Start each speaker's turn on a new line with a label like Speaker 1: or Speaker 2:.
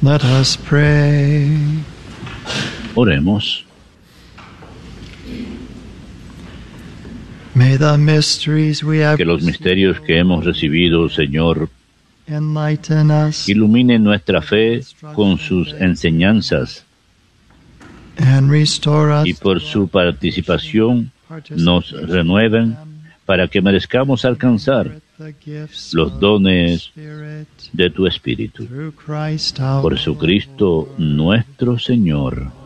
Speaker 1: Let us pray.
Speaker 2: Oremos.
Speaker 1: May the mysteries we have
Speaker 2: Que los misterios que hemos recibido, Señor,
Speaker 1: enlighten us
Speaker 2: iluminen nuestra fe con sus enseñanzas
Speaker 1: and restore us
Speaker 2: y por su participación nos renueven para que merezcamos alcanzar
Speaker 1: the gifts
Speaker 2: los dones
Speaker 1: Spirit
Speaker 2: de tu Espíritu.
Speaker 1: through Christ our
Speaker 2: Por Jesucristo nuestro Señor.